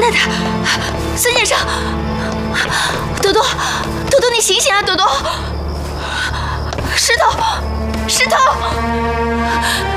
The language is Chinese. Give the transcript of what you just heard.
看他，孙先生，多多，多多，你醒醒啊，多多！石头，石头！